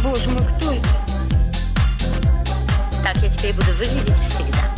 Боже мой, кто это? Так я теперь буду выглядеть всегда.